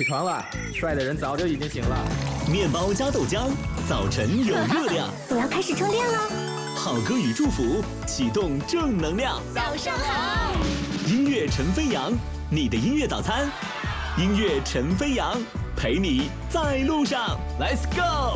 起床了，帅的人早就已经醒了。 面包加豆浆，早晨有热量。 我要开始充电了。 好歌与祝福，启动正能量。 早上好。 音乐陈飞扬，你的音乐早餐。音乐陈飞扬，陪你在路上。Let's go。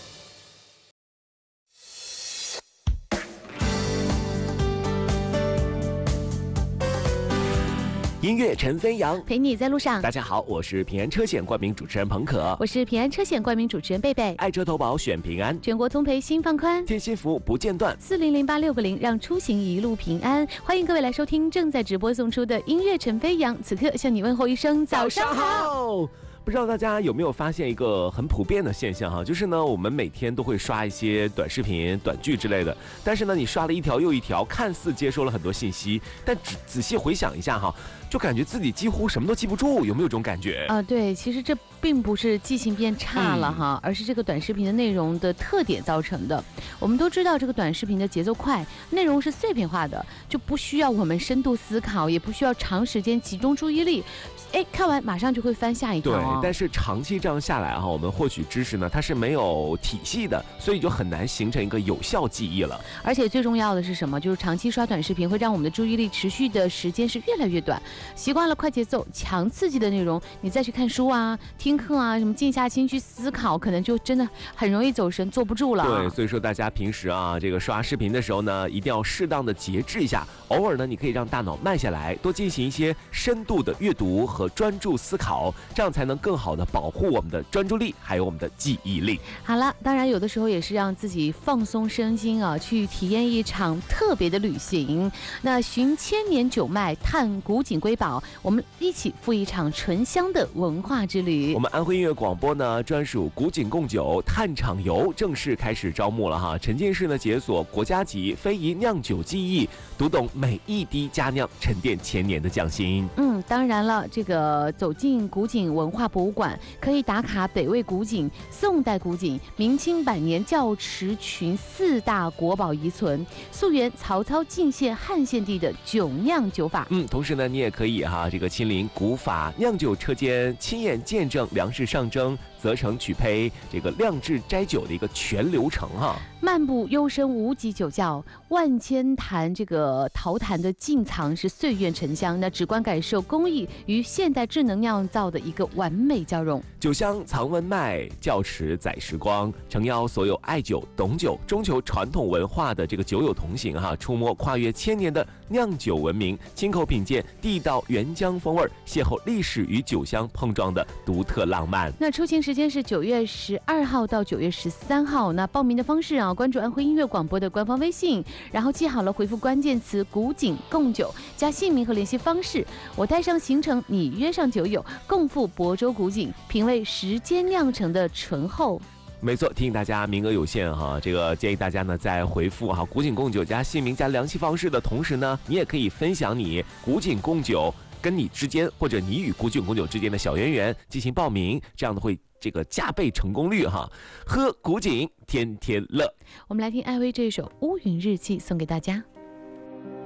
音乐陈飞扬， 陪你在路上。 大家好，我是平安车险冠名主持人彭可， 我是平安车险冠名主持人贝贝。 爱车投保选平安， 全国通赔心放宽， 贴心服务不间断 ，400860让出行一路平安。欢迎各位来收听正在直播送出的音乐陈飞扬，此刻向你问候一声早上好。 不知道大家有没有发现一个很普遍的现象哈，就是呢，我们每天都会刷一些短视频、短剧之类的，但是呢，你刷了一条又一条，看似接收了很多信息，但仔细回想一下哈，就感觉自己几乎什么都记不住，有没有这种感觉？ 对，其实这并不是记性变差了哈，而是这个短视频的内容的特点造成的。我们都知道，这个短视频的节奏快，内容是碎片化的，就不需要我们深度思考，也不需要长时间集中注意力。看完马上就会翻下一条。 对，但是长期这样下来哈，我们获取知识呢，它是没有体系的，所以就很难形成一个有效记忆了。 而且最重要的是什么？就是长期刷短视频会让我们的注意力持续的时间是越来越短。习惯了快节奏、强刺激的内容，你再去看书啊、听课啊，什么静下心去思考，可能就真的很容易走神，坐不住了。 对，所以说大家平时啊，这个刷视频的时候呢，一定要适当的节制一下。偶尔呢，你可以让大脑慢下来，多进行一些深度的阅读和专注思考，这样才能更好的保护我们的专注力，还有我们的记忆力。 好了，当然有的时候也是让自己放松身心啊，去体验一场特别的旅行。那寻千年九脉，探古井瑰宝，我们一起赴一场醇香的文化之旅。 我们安徽音乐广播呢，专属古井贡酒探场游正式开始招募了哈。沉浸式呢解锁国家级非遗酿酒技艺，读懂每一滴佳酿，沉淀千年的匠心。 当然了，这个走进古井文化博物馆，可以打卡北魏古井、宋代古井、明清百年教池群4大国宝遗存，溯源曹操进献汉献帝的酒酿酒法。 同时呢，你也可以这个亲临古法酿酒车间，亲眼见证粮食上蒸、择成取胚、这个酿制摘酒的一个全流程哈。 漫步幽深无极酒窖，万千坛这个陶坛的静藏是岁月沉香，那直观感受工艺与现代智能酿造的一个完美交融。 酒香藏文脉，窖池载时光，诚邀所有爱酒、懂酒、中求传统文化的这个酒友同行哈，触摸跨越千年的酿酒文明，亲口品鉴地道原浆风味，邂逅历史与酒香碰撞的独特浪漫。 那出行时间是9月12号到9月13号。那报名的方式关注安徽音乐广播的官方微信，然后记好了回复关键词古井贡酒加姓名和联系方式，我带上行程，你约上酒友，共赴亳州古井，品味时间酿成的醇厚。 没错，提醒大家名额有限哈，这个建议大家呢在回复古井贡酒加姓名加联系方式的同时呢，你也可以分享你古井贡酒跟你之间或者你与古井贡酒之间的小渊源进行报名，这样的会这个加倍成功率哈。喝古井天天乐。 我们来听艾薇这首《乌云日记》送给大家。